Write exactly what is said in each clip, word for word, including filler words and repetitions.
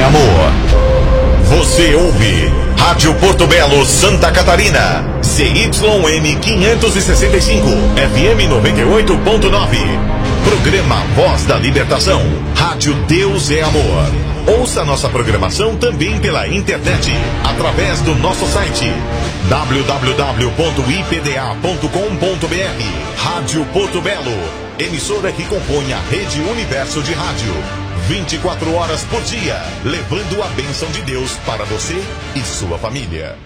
Amor. Você ouve Rádio Porto Belo, Santa Catarina, C Y M quinhentos e sessenta e cinco, F M noventa e oito ponto nove. Programa Voz da Libertação, Rádio Deus é Amor. Ouça nossa programação também pela internet, através do nosso site w w w ponto i p d a ponto com ponto b r. Rádio Porto Belo, emissora que compõe a Rede Universo de Rádio. vinte e quatro horas por dia, levando a bênção de Deus para você e sua família.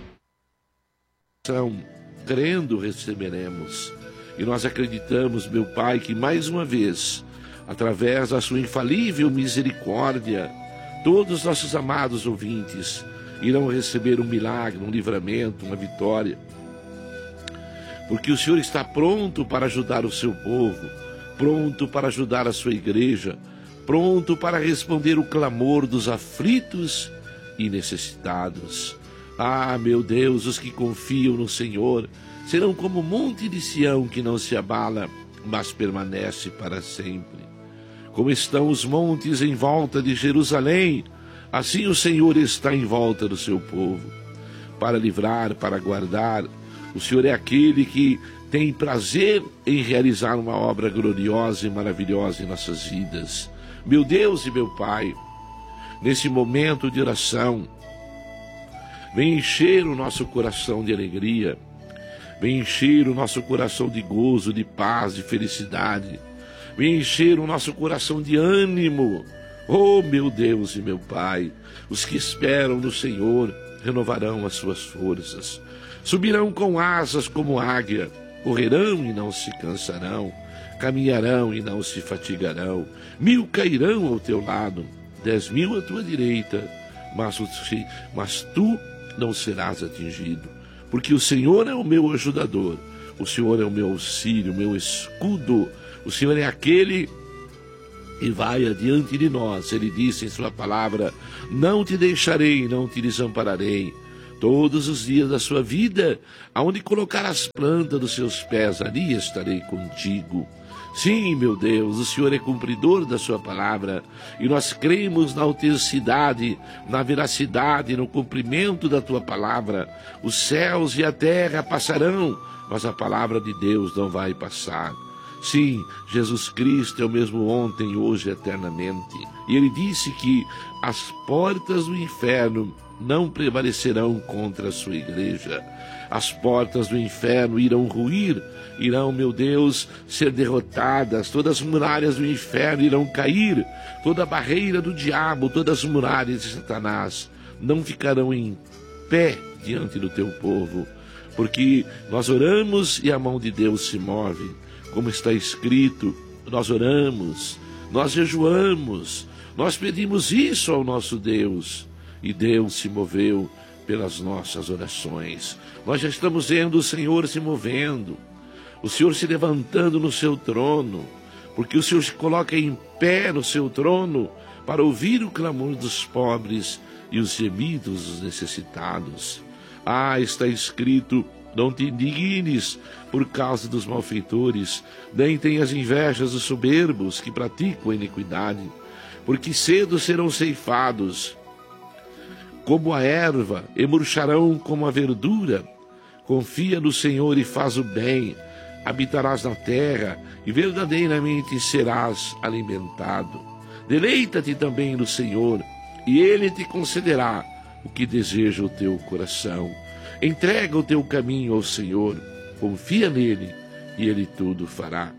Crendo receberemos. E nós acreditamos, meu Pai, que mais uma vez, através da sua infalível misericórdia, todos os nossos amados ouvintes irão receber um milagre, um livramento, uma vitória. Porque o Senhor está pronto para ajudar o seu povo, pronto para ajudar a sua igreja, pronto para responder o clamor dos aflitos e necessitados. Ah, meu Deus, os que confiam no Senhor serão como o monte de Sião que não se abala, mas permanece para sempre. Como estão os montes em volta de Jerusalém, assim o Senhor está em volta do seu povo, para livrar, para guardar. O Senhor é aquele que tem prazer em realizar uma obra gloriosa e maravilhosa em nossas vidas. Meu Deus e meu Pai, nesse momento de oração, vem encher o nosso coração de alegria, vem encher o nosso coração de gozo, de paz, de felicidade, vem encher o nosso coração de ânimo. Oh, meu Deus e meu Pai, os que esperam no Senhor renovarão as suas forças, subirão com asas como águia, correrão e não se cansarão, caminharão e não se fatigarão. Mil cairão ao teu lado, dez mil à tua direita, mas, mas tu não serás atingido. Porque o Senhor é o meu ajudador, o Senhor é o meu auxílio, o meu escudo. O Senhor é aquele que vai adiante de nós. Ele disse em sua palavra: não te deixarei, não te desampararei. Todos os dias da sua vida, aonde colocar as plantas dos seus pés, ali estarei contigo. Sim, meu Deus, o Senhor é cumpridor da sua palavra, e nós cremos na autenticidade, na veracidade, no cumprimento da tua palavra. Os céus e a terra passarão, mas a palavra de Deus não vai passar. Sim, Jesus Cristo é o mesmo ontem, hoje e eternamente. E ele disse que as portas do inferno não prevalecerão contra a sua igreja. As portas do inferno irão ruir, irão, meu Deus, ser derrotadas. Todas as muralhas do inferno irão cair. Toda a barreira do diabo, todas as muralhas de Satanás não ficarão em pé diante do teu povo. Porque nós oramos e a mão de Deus se move. Como está escrito, nós oramos, nós jejuamos, nós pedimos isso ao nosso Deus. E Deus se moveu pelas nossas orações. Nós já estamos vendo o Senhor se movendo, o Senhor se levantando no seu trono, porque o Senhor se coloca em pé no seu trono para ouvir o clamor dos pobres e os gemidos dos necessitados. Ah, está escrito: não te indignes por causa dos malfeitores, nem tenhas invejas dos soberbos que praticam a iniquidade, porque cedo serão ceifados como a erva, e murcharão como a verdura. Confia no Senhor e faz o bem, habitarás na terra e verdadeiramente serás alimentado. Deleita-te também no Senhor, e Ele te concederá o que deseja o teu coração. Entrega o teu caminho ao Senhor, confia nele, e Ele tudo fará.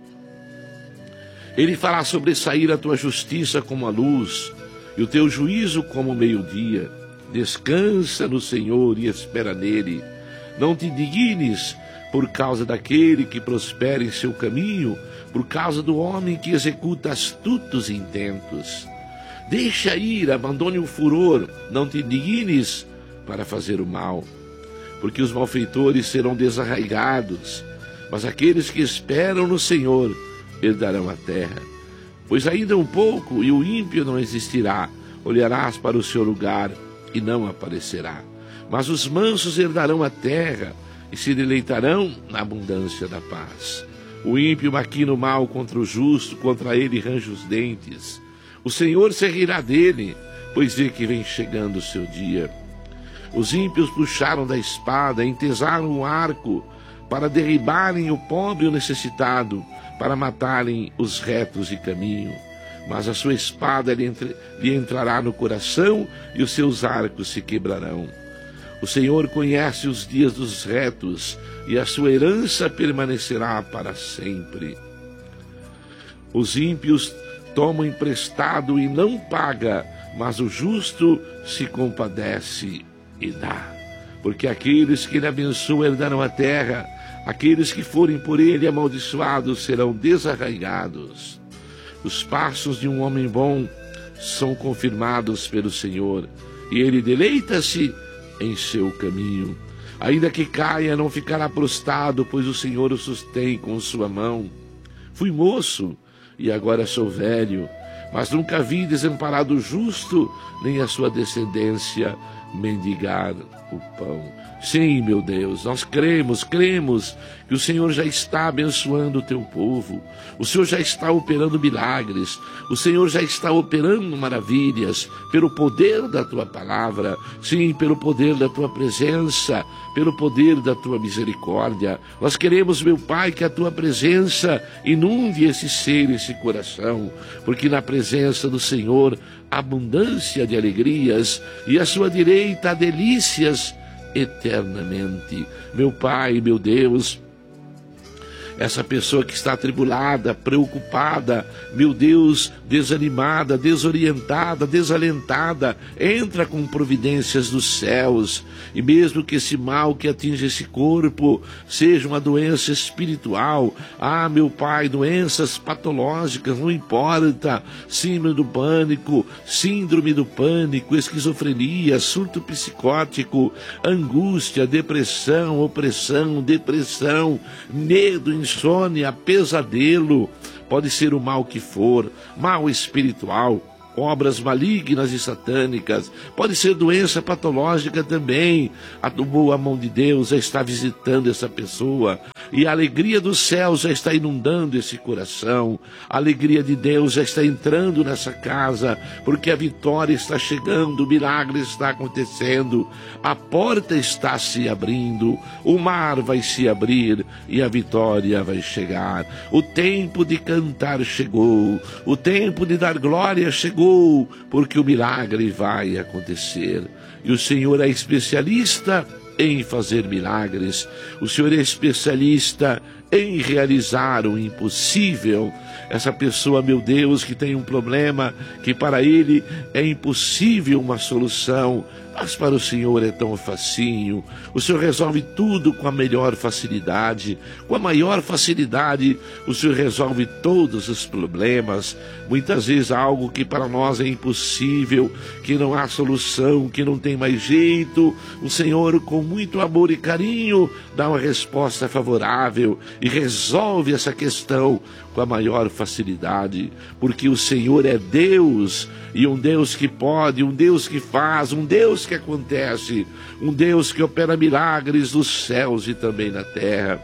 Ele fará sobressair a tua justiça como a luz, e o teu juízo como o meio-dia. Descansa no Senhor e espera nele. Não te indignes por causa daquele que prospera em seu caminho, por causa do homem que executa astutos intentos. Deixa ir, abandone o furor, não te indignes para fazer o mal, porque os malfeitores serão desarraigados, mas aqueles que esperam no Senhor herdarão a terra. Pois ainda um pouco e o ímpio não existirá, olharás para o seu lugar e não aparecerá. Mas os mansos herdarão a terra e se deleitarão na abundância da paz. O ímpio maquina o mal contra o justo, contra ele range os dentes. O Senhor se rirá dele, pois vê que vem chegando o seu dia. Os ímpios puxaram da espada, entesaram o arco, para derribarem o pobre e o necessitado, para matarem os retos de caminho. Mas a sua espada lhe, entre, lhe entrará no coração e os seus arcos se quebrarão. O Senhor conhece os dias dos retos, e a sua herança permanecerá para sempre. Os ímpios tomam emprestado e não paga, mas o justo se compadece e dá. Porque aqueles que ele abençoa herdarão a terra, aqueles que forem por ele amaldiçoados serão desarraigados. Os passos de um homem bom são confirmados pelo Senhor, e ele deleita-se em seu caminho. Ainda que caia, não ficará prostrado, pois o Senhor o sustém com sua mão. Fui moço, e agora sou velho, mas nunca vi desamparado o justo, nem a sua descendência mendigar o pão. Sim, meu Deus, nós cremos, cremos que o Senhor já está abençoando o teu povo. O Senhor já está operando milagres. O Senhor já está operando maravilhas pelo poder da tua palavra. Sim, pelo poder da tua presença, pelo poder da tua misericórdia. Nós queremos, meu Pai, que a tua presença inunde esse ser, esse coração, porque na presença do Senhor há abundância de alegrias, e à sua direita há delícias eternamente. Meu Pai, meu Deus, essa pessoa que está atribulada, preocupada, meu Deus, desanimada, desorientada, desalentada, entra com providências dos céus. E mesmo que esse mal que atinge esse corpo seja uma doença espiritual, ah, meu Pai, doenças patológicas, não importa, síndrome do pânico, síndrome do pânico, esquizofrenia, surto psicótico, angústia, depressão, opressão, depressão, medo, insônia, pesadelo, pode ser o mal que for, mal espiritual, obras malignas e satânicas, pode ser doença patológica também. A boa mão de Deus já está visitando essa pessoa, e a alegria do céu já está inundando esse coração. A alegria de Deus já está entrando nessa casa, porque a vitória está chegando, o milagre está acontecendo, a porta está se abrindo, o mar vai se abrir e a vitória vai chegar. O tempo de cantar chegou, o tempo de dar glória chegou, porque o milagre vai acontecer. E o Senhor é especialista em fazer milagres. O Senhor é especialista em realizar o impossível. Essa pessoa, meu Deus, que tem um problema que para ele é impossível uma solução, mas para o Senhor é tão facinho. O Senhor resolve tudo com a melhor facilidade. Com a maior facilidade, o Senhor resolve todos os problemas. Muitas vezes algo que para nós é impossível, que não há solução, que não tem mais jeito, o Senhor, com muito amor e carinho, dá uma resposta favorável e resolve essa questão com a maior facilidade, porque o Senhor é Deus, e um Deus que pode, um Deus que faz, um Deus que acontece, um Deus que opera milagres nos céus e também na terra.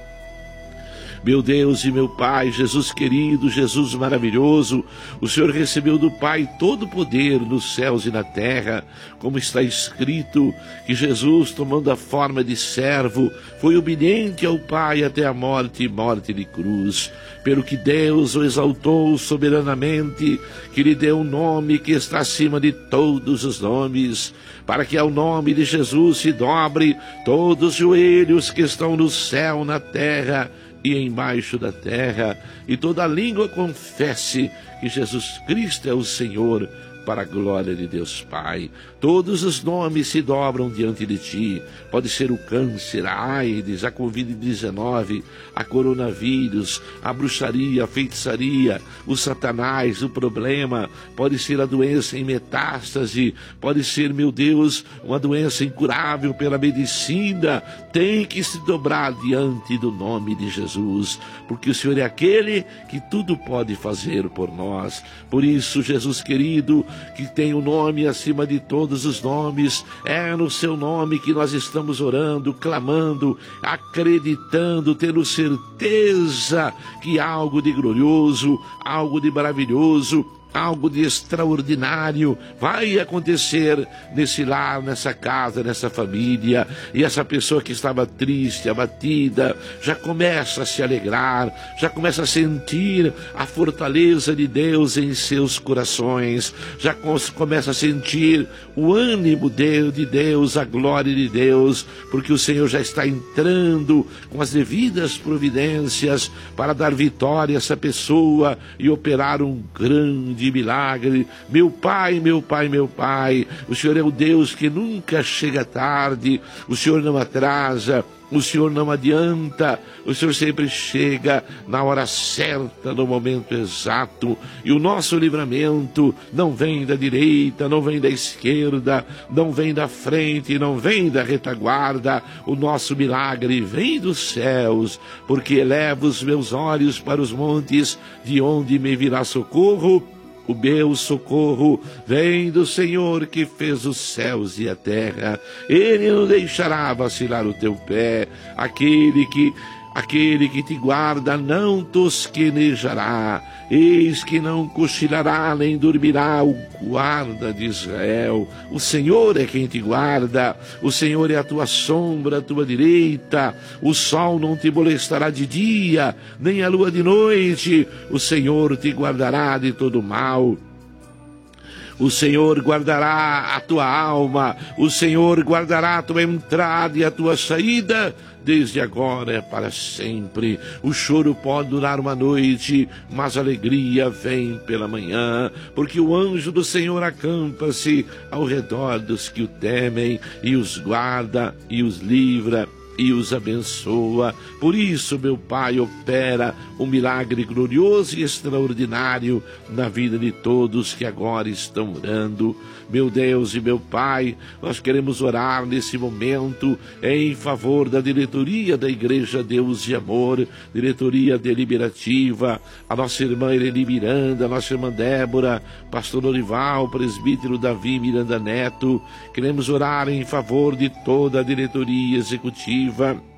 Meu Deus e meu Pai, Jesus querido, Jesus maravilhoso, o Senhor recebeu do Pai todo o poder nos céus e na terra, como está escrito que Jesus, tomando a forma de servo, foi obediente ao Pai até a morte e morte de cruz, pelo que Deus o exaltou soberanamente, que lhe deu um nome que está acima de todos os nomes, para que ao nome de Jesus se dobre todos os joelhos que estão no céu, na terra e embaixo da terra, e toda língua confesse que Jesus Cristo é o Senhor, para a glória de Deus Pai. Todos os nomes se dobram diante de ti. Pode ser o câncer, a AIDS, a covid dezenove, a coronavírus, a bruxaria, a feitiçaria, o satanás, o problema. Pode ser a doença em metástase, pode ser, meu Deus, uma doença incurável pela medicina. Tem que se dobrar diante do nome de Jesus, porque o Senhor é aquele que tudo pode fazer por nós. Por isso, Jesus querido, que tem o nome acima de todos os nomes, é no seu nome que nós estamos orando, clamando, acreditando, tendo certeza que algo de glorioso, algo de maravilhoso algo de extraordinário vai acontecer nesse lar, nessa casa, nessa família, e essa pessoa que estava triste, abatida, já começa a se alegrar, já começa a sentir a fortaleza de Deus em seus corações, já começa a sentir o ânimo de Deus, a glória de Deus, porque o Senhor já está entrando com as devidas providências para dar vitória a essa pessoa e operar um grande milagre. Meu Pai, meu Pai, meu Pai, o Senhor é o Deus que nunca chega tarde, o Senhor não atrasa, o Senhor não adianta, o Senhor sempre chega na hora certa, no momento exato, e o nosso livramento não vem da direita, não vem da esquerda, não vem da frente, não vem da retaguarda, o nosso milagre vem dos céus, porque elevo os meus olhos para os montes, de onde me virá socorro. O meu socorro vem do Senhor que fez os céus e a terra. Ele não deixará vacilar o teu pé. Aquele que, aquele que te guarda não tosquenejará. Eis que não cochilará nem dormirá o guarda de Israel. O Senhor é quem te guarda. O Senhor é a tua sombra, a tua direita. O sol não te molestará de dia, nem a lua de noite. O Senhor te guardará de todo mal. O Senhor guardará a tua alma, o Senhor guardará a tua entrada e a tua saída, desde agora é para sempre. O choro pode durar uma noite, mas a alegria vem pela manhã, porque o anjo do Senhor acampa-se ao redor dos que o temem, e os guarda e os livra e os abençoa. Por isso, meu Pai, opera um milagre glorioso e extraordinário na vida de todos que agora estão orando. Meu Deus e meu Pai, nós queremos orar nesse momento em favor da diretoria da Igreja Deus e Amor, diretoria deliberativa, a nossa irmã Irene Miranda, a nossa irmã Débora, pastor Orival, presbítero Davi Miranda Neto. Queremos orar em favor de toda a diretoria executiva.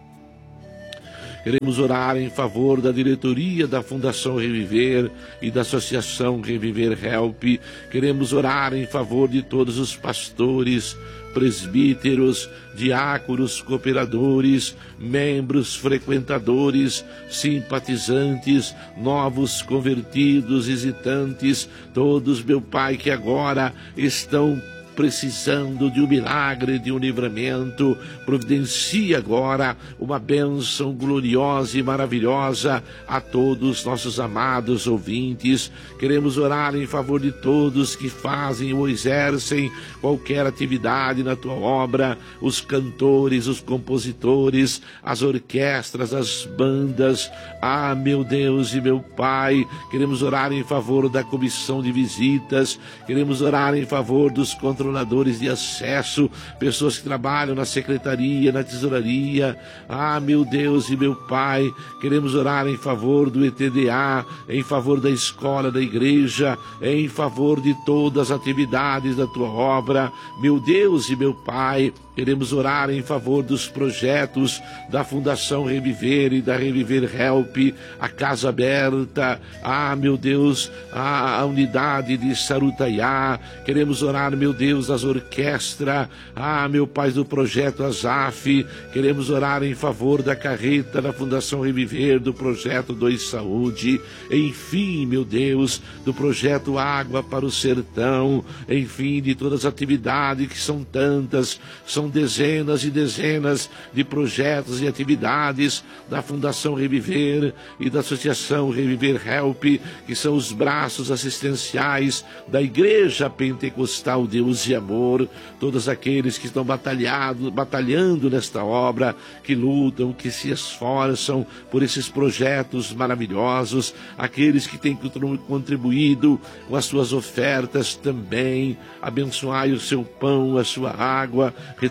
Queremos orar em favor da diretoria da Fundação Reviver e da Associação Reviver Help. Queremos orar em favor de todos os pastores, presbíteros, diáconos, cooperadores, membros, frequentadores, simpatizantes, novos convertidos, visitantes, todos, meu Pai, que agora estão precisando de um milagre, de um livramento. Providencia agora uma bênção gloriosa e maravilhosa a todos nossos amados ouvintes. Queremos orar em favor de todos que fazem ou exercem qualquer atividade na tua obra, os cantores, os compositores, as orquestras, as bandas. Ah, meu Deus e meu Pai, queremos orar em favor da comissão de visitas, queremos orar em favor dos controladores de acesso, pessoas que trabalham na secretaria, na tesouraria. Ah, meu Deus e meu Pai, queremos orar em favor do E T D A, em favor da escola, da igreja, em favor de todas as atividades da tua obra. Meu Deus e meu Pai, queremos orar em favor dos projetos da Fundação Reviver e da Reviver Help, a Casa Aberta, ah, meu Deus, a, a unidade de Sarutaiá. Queremos orar, meu Deus, as orquestras, ah, meu Pai, do projeto Azaf. Queremos orar em favor da carreta da Fundação Reviver, do projeto Dois Saúde, enfim, meu Deus, do projeto Água para o Sertão, enfim, de todas as atividades que são tantas, são dezenas e dezenas de projetos e atividades da Fundação Reviver e da Associação Reviver Help, que são os braços assistenciais da Igreja Pentecostal Deus e Amor. Todos aqueles que estão batalhado, batalhando nesta obra, que lutam, que se esforçam por esses projetos maravilhosos, aqueles que têm contribuído com as suas ofertas também. Abençoai o seu pão, a sua água, retribuição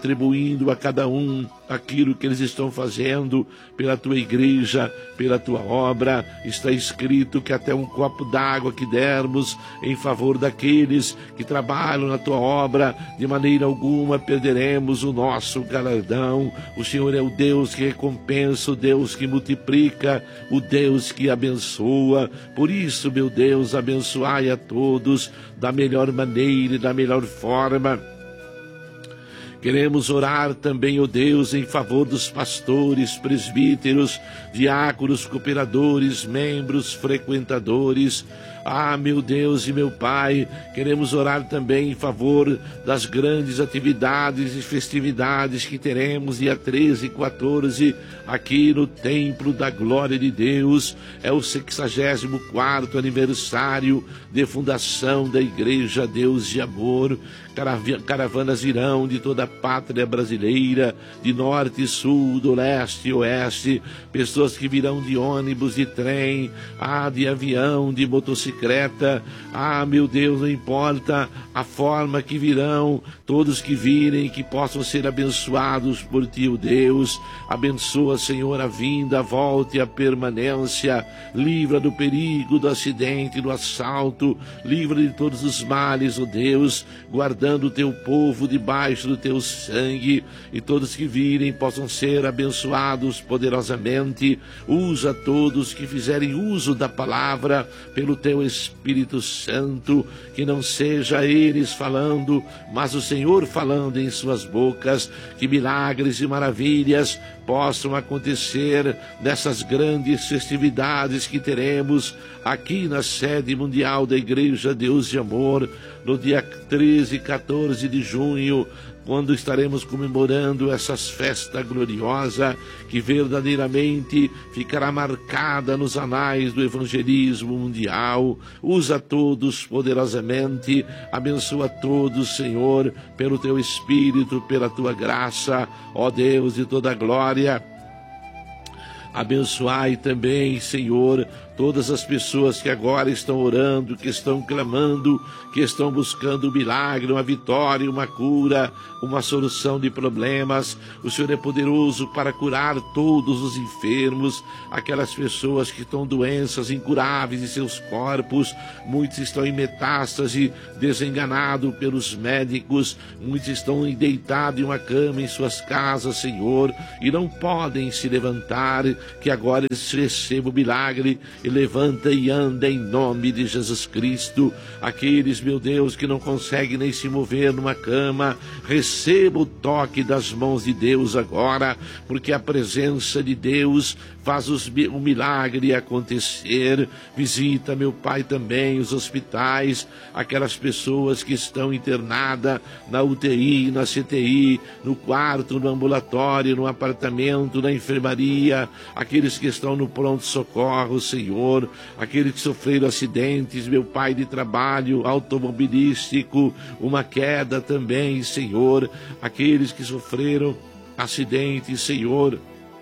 retribuindo a cada um aquilo que eles estão fazendo pela tua igreja, pela tua obra. Está escrito que até um copo d'água que dermos em favor daqueles que trabalham na tua obra, de maneira alguma perderemos o nosso galardão. O Senhor é o Deus que recompensa, o Deus que multiplica, o Deus que abençoa. Por isso, meu Deus, abençoai a todos da melhor maneira e da melhor forma. Queremos orar também, ó Deus, em favor dos pastores, presbíteros, diáconos, cooperadores, membros, frequentadores. Ah, meu Deus e meu Pai, queremos orar também em favor das grandes atividades e festividades que teremos dia treze e quatorze aqui no Templo da Glória de Deus. É o sexagésimo quarto aniversário de fundação da Igreja Deus de Amor. Caravanas irão de toda a pátria brasileira, de norte e sul, do leste e oeste, pessoas que virão de ônibus, de trem, ah, de avião, de motocicleta. Ah, meu Deus, não importa a forma que virão, todos que virem, que possam ser abençoados por Ti, ó Deus. Abençoa, Senhor, a vinda, a volta e a permanência. Livra do perigo, do acidente, do assalto. Livra de todos os males, ó Deus, guardando o Teu povo debaixo do Teu sangue, e todos que virem possam ser abençoados poderosamente. Usa todos que fizerem uso da palavra pelo Teu Espírito Santo, que não seja eles falando, mas o Senhor falando em suas bocas. Que milagres e maravilhas possam acontecer nessas grandes festividades que teremos aqui na sede mundial da Igreja Deus de Amor, no dia treze e quatorze de junho, quando estaremos comemorando essas festas gloriosas que verdadeiramente ficará marcada nos anais do evangelismo mundial. Usa todos poderosamente, abençoa todos, Senhor, pelo Teu Espírito, pela Tua graça, ó Deus de toda a glória. Abençoai também, Senhor, todas as pessoas que agora estão orando, que estão clamando, que estão buscando um milagre, uma vitória, uma cura, uma solução de problemas. O Senhor é poderoso para curar todos os enfermos, aquelas pessoas que estão doenças incuráveis em seus corpos. Muitos estão em metástase, desenganados pelos médicos. Muitos estão deitados em uma cama em suas casas, Senhor, e não podem se levantar. Que agora eles recebam o milagre e levanta e anda em nome de Jesus Cristo. Aqueles, meu Deus, que não conseguem nem se mover numa cama, receba o toque das mãos de Deus agora, porque a presença de Deus faz os, o milagre acontecer. Visita, meu Pai, também os hospitais, aquelas pessoas que estão internadas na U T I, na C T I, no quarto, no ambulatório, no apartamento, na enfermaria, aqueles que estão no pronto-socorro, Senhor, aqueles que sofreram acidentes, meu Pai, de trabalho automobilístico, uma queda também, Senhor, aqueles que sofreram acidentes, Senhor.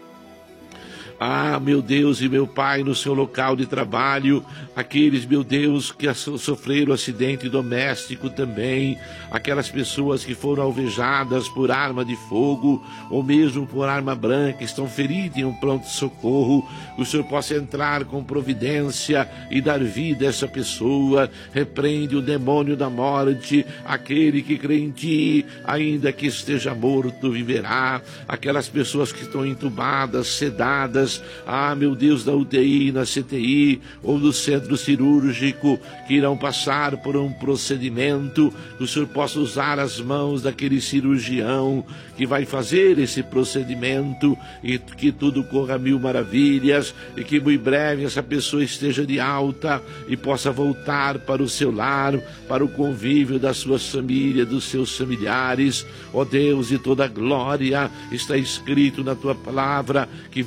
Ah, meu Deus e meu Pai, no seu local de trabalho, aqueles, meu Deus, que sofreram acidente doméstico também, aquelas pessoas que foram alvejadas por arma de fogo, ou mesmo por arma branca, estão feridas em um pronto-socorro, o Senhor possa entrar com providência e dar vida a essa pessoa. Repreende o demônio da morte, aquele que crê em Ti, ainda que esteja morto, viverá. Aquelas pessoas que estão entubadas, sedadas, ah, meu Deus, da U T I, na C T I ou no centro cirúrgico, que irão passar por um procedimento, que o Senhor possa usar as mãos daquele cirurgião que vai fazer esse procedimento, e que tudo corra mil maravilhas, e que muito breve essa pessoa esteja de alta e possa voltar para o seu lar, para o convívio das suas famílias, dos seus familiares. Ó Deus de toda glória, está escrito na Tua palavra que verdadeiramente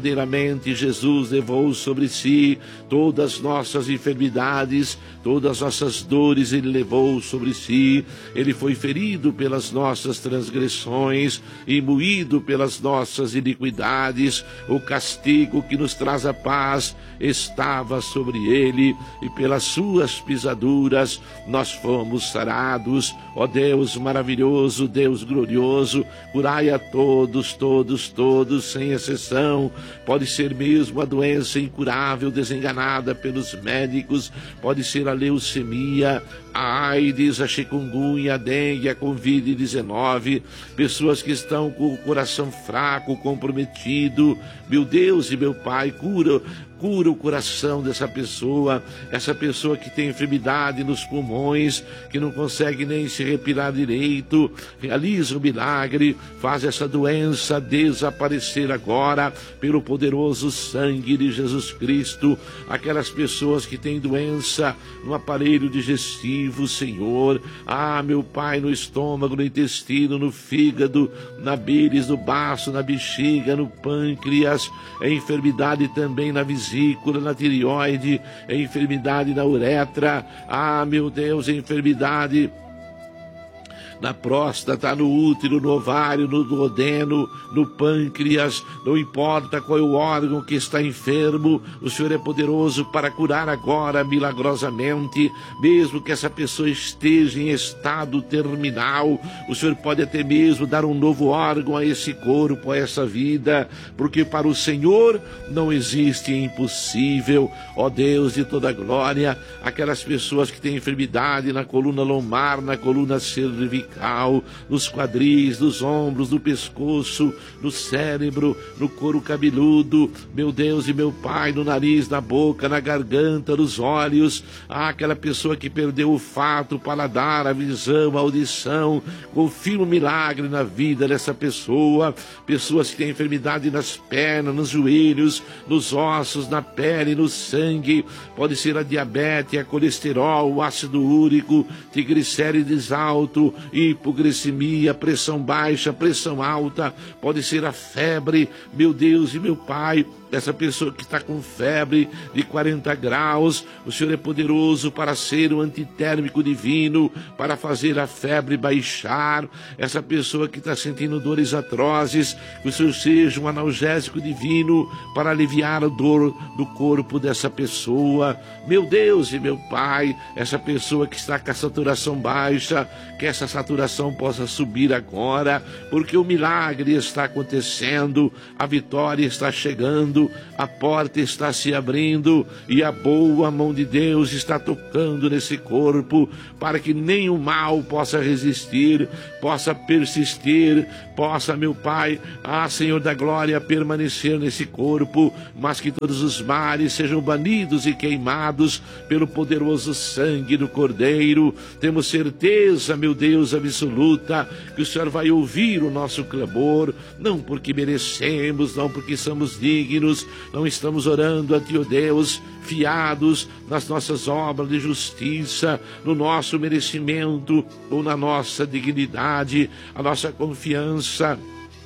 verdadeiramente Jesus levou sobre si todas as nossas enfermidades, todas as nossas dores ele levou sobre si. Ele foi ferido pelas nossas transgressões e moído pelas nossas iniquidades. O castigo que nos traz a paz estava sobre ele, e pelas suas pisaduras nós fomos sarados. Ó Deus maravilhoso, Deus glorioso, curai a todos, todos, todos, sem exceção. Pode ser mesmo a doença incurável, desenganada pelos médicos, pode ser a leucemia, a AIDS, a chikungunya, a dengue, a covid dezenove, pessoas que estão com o coração fraco, comprometido. Meu Deus e meu Pai, cura, cura o coração dessa pessoa, essa pessoa que tem enfermidade nos pulmões, que não consegue nem se respirar direito. Realiza o milagre, faz essa doença desaparecer agora, pelo poderoso sangue de Jesus Cristo. Aquelas pessoas que têm doença no aparelho digestivo, Senhor, ah, meu Pai, no estômago, no intestino, no fígado, na bílis, no baço, na bexiga, no pâncreas, é enfermidade também na vesícula, na tireoide, é enfermidade na uretra, ah, meu Deus, é enfermidade na próstata, no útero, no ovário, no duodeno, no pâncreas. Não importa qual é o órgão que está enfermo, o Senhor é poderoso para curar agora milagrosamente. Mesmo que essa pessoa esteja em estado terminal, o Senhor pode até mesmo dar um novo órgão a esse corpo, a essa vida, porque para o Senhor não existe impossível. Ó Deus de toda glória, aquelas pessoas que têm enfermidade na coluna lombar, na coluna cervical, nos quadris, nos ombros, no pescoço, no cérebro, no couro cabeludo, meu Deus e meu Pai, no nariz, na boca, na garganta, nos olhos. Ah, aquela pessoa que perdeu o olfato, o paladar, a visão, a audição, confirma um milagre na vida dessa pessoa. Pessoas que têm enfermidade nas pernas, nos joelhos, nos ossos, na pele, no sangue, pode ser a diabetes, a colesterol, o ácido úrico, triglicérides alto, hipoglicemia, pressão baixa, pressão alta, pode ser a febre, meu Deus e meu Pai. Essa pessoa que está com febre de quarenta graus, o Senhor é poderoso para ser um antitérmico divino, para fazer a febre baixar. Essa pessoa que está sentindo dores atrozes, que o Senhor seja um analgésico divino para aliviar a dor do corpo dessa pessoa. Meu Deus e meu Pai, essa pessoa que está com a saturação baixa, que essa saturação possa subir agora, porque o milagre está acontecendo, a vitória está chegando, a porta está se abrindo e a boa mão de Deus está tocando nesse corpo, para que nem o mal possa resistir, possa persistir, possa, meu Pai, ah, Senhor da glória, permanecer nesse corpo, mas que todos os males sejam banidos e queimados pelo poderoso sangue do Cordeiro. Temos certeza, meu Deus, absoluta, que o Senhor vai ouvir o nosso clamor, não porque merecemos, não porque somos dignos, não estamos orando a Ti, ó Deus, fiados nas nossas obras de justiça, no nosso merecimento ou na nossa dignidade. A nossa confiança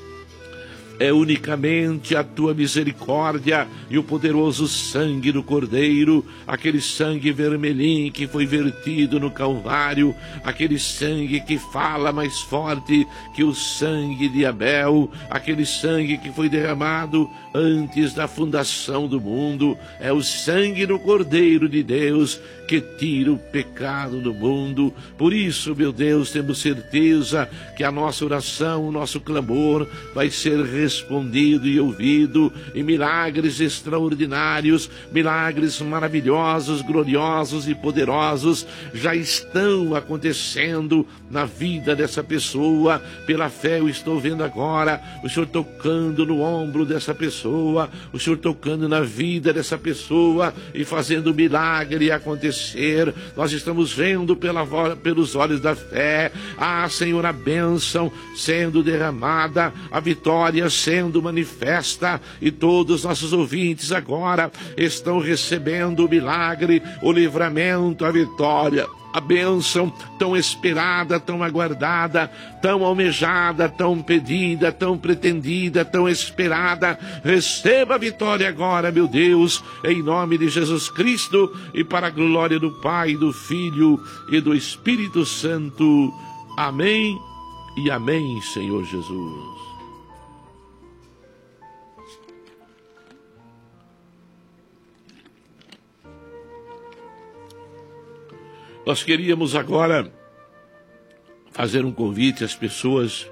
é unicamente a Tua misericórdia e o poderoso sangue do Cordeiro, aquele sangue vermelhinho que foi vertido no Calvário, aquele sangue que fala mais forte que o sangue de Abel, aquele sangue que foi derramado antes da fundação do mundo. É o sangue do Cordeiro de Deus que tira o pecado do mundo. Por isso, meu Deus, temos certeza que a nossa oração, o nosso clamor vai ser respondido e ouvido, e milagres extraordinários, milagres maravilhosos, gloriosos e poderosos já estão acontecendo na vida dessa pessoa. Pela fé eu estou vendo agora o Senhor tocando no ombro dessa pessoa, o Senhor tocando na vida dessa pessoa e fazendo o milagre acontecer. Nós estamos vendo pela, pelos olhos da fé, ah, Senhor, a bênção sendo derramada, a vitória sendo manifesta, e todos os nossos ouvintes agora estão recebendo o milagre, o livramento, a vitória a bênção tão esperada, tão aguardada, tão almejada, tão pedida, tão pretendida, tão esperada. Receba a vitória agora, meu Deus, em nome de Jesus Cristo, e para a glória do Pai, do Filho e do Espírito Santo. Amém e amém, Senhor Jesus. Nós queríamos agora fazer um convite às pessoas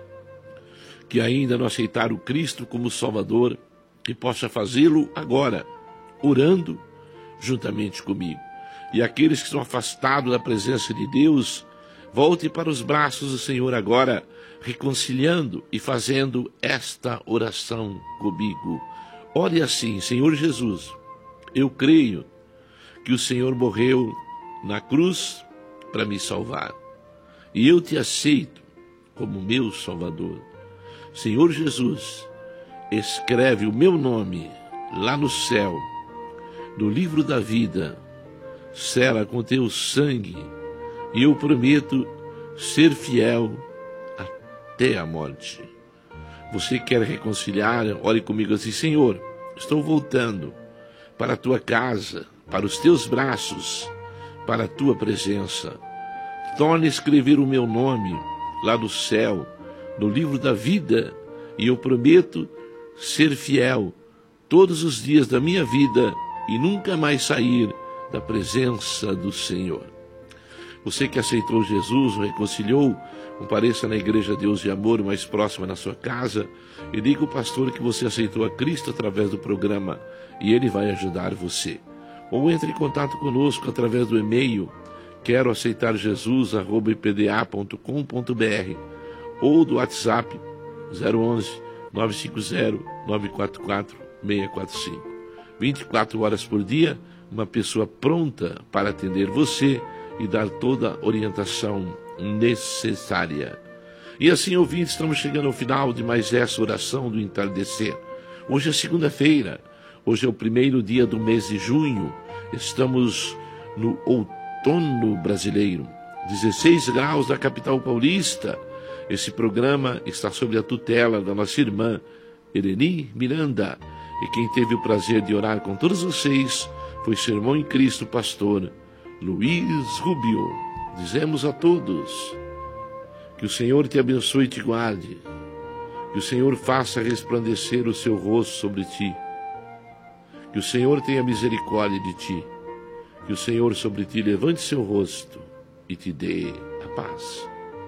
que ainda não aceitaram Cristo como Salvador, que possa fazê-lo agora, orando juntamente comigo. E aqueles que estão afastados da presença de Deus, volte para os braços do Senhor agora, reconciliando e fazendo esta oração comigo. Ore assim: Senhor Jesus, eu creio que o Senhor morreu na cruz para me salvar, e eu te aceito como meu Salvador. Senhor Jesus, escreve o meu nome lá no céu, no livro da vida, sela com teu sangue, e eu prometo ser fiel até a morte. Você quer reconciliar? Ore comigo assim: Senhor, estou voltando para a tua casa, para os teus braços, para a tua presença. Torne a escrever o meu nome lá no céu, no livro da vida, e eu prometo ser fiel todos os dias da minha vida e nunca mais sair da presença do Senhor. Você que aceitou Jesus, o reconciliou, compareça na Igreja Deus de Amor mais próxima na sua casa e diga ao pastor que você aceitou a Cristo através do programa, e ele vai ajudar você. Ou entre em contato conosco através do e-mail quero aceitar Jesus arroba i p d a ponto com ponto b r ou do WhatsApp zero onze, nove cinco zero, nove quatro quatro, seis quatro cinco. vinte e quatro horas por dia, uma pessoa pronta para atender você e dar toda a orientação necessária. E assim, ouvintes, estamos chegando ao final de mais essa oração do entardecer. Hoje é segunda-feira. Hoje é o primeiro dia do mês de junho, estamos no outono brasileiro, dezesseis graus da capital paulista. Esse programa está sob a tutela da nossa irmã Eleni Miranda, e quem teve o prazer de orar com todos vocês foi seu irmão em Cristo, pastor Luiz Rubio. Dizemos a todos que o Senhor te abençoe e te guarde, que o Senhor faça resplandecer o seu rosto sobre ti, que o Senhor tenha misericórdia de ti, que o Senhor sobre ti levante seu rosto e te dê a paz.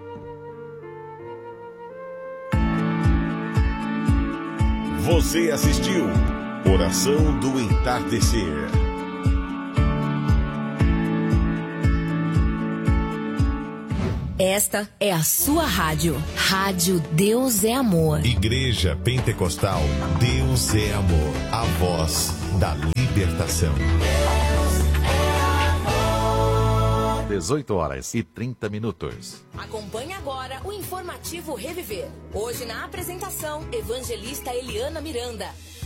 Você assistiu Oração do Entardecer. Esta é a sua rádio. Rádio Deus é Amor. Igreja Pentecostal Deus é Amor. A voz da libertação. dezoito horas e trinta minutos. Acompanhe agora o informativo Reviver. Hoje na apresentação, evangelista Eliana Miranda.